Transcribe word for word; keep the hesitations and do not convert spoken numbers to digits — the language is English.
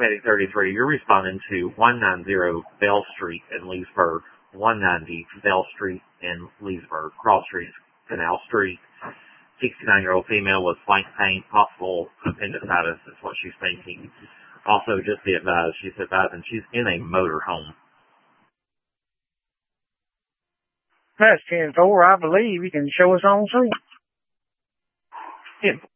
Medic thirty-three, you're responding to one ninety Bell Street in Leesburg, one ninety Bell Street in Leesburg, Cross Street, Canal Street. sixty-nine-year-old female with flank pain, possible appendicitis is what she's thinking. Also, just be advised, she's advising she's in a motorhome. That's ten four, I believe. You can show us on scene. ten